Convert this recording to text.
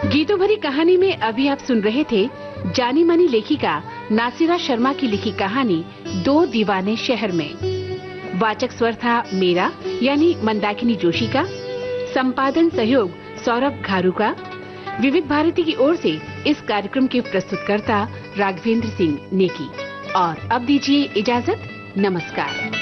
गीतों भरी कहानी में अभी आप सुन रहे थे जानी मानी लेखिका नासिरा शर्मा की लिखी कहानी दो दीवाने शहर में। वाचक स्वर था मेरा यानी मंदाकिनी जोशी का। संपादन सहयोग सौरभ घारू का। विविध भारती की ओर से इस कार्यक्रम के प्रस्तुतकर्ता राघवेंद्र सिंह नेकी। और अब दीजिए इजाजत। नमस्कार।